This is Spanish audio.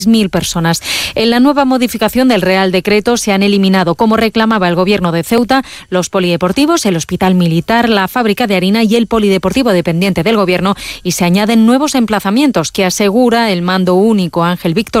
1.000 personas. En la nueva modificación del Real Decreto se han eliminado, como reclamaba el Gobierno de Ceuta, los polideportivos, el Hospital Militar, la fábrica de harina y el polideportivo dependiente del Gobierno, y se añaden nuevos emplazamientos que asegura el mando único Ángel Víctor